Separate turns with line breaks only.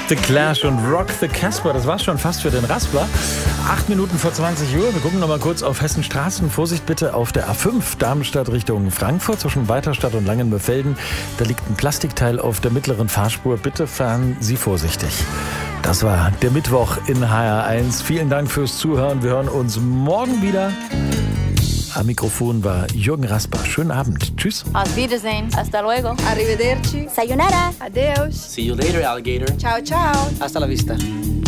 The Clash und Rock the Casbah. Das war's schon fast für den Raspler. 8 Minuten vor 20 Uhr. Wir gucken noch mal kurz auf Hessenstraßen. Vorsicht bitte auf der A5 Darmstadt Richtung Frankfurt zwischen Weiterstadt und Langenmöfelden. Da liegt ein Plastikteil auf der mittleren Fahrspur. Bitte fahren Sie vorsichtig. Das war der Mittwoch in HR1. Vielen Dank fürs Zuhören. Wir hören uns morgen wieder. Am Mikrofon war Jürgen Rasper. Schönen Abend. Tschüss.
Auf Wiedersehen. Hasta luego.
Arrivederci.
Sayonara.
Adeus.
See you later, alligator.
Ciao, ciao.
Hasta la vista.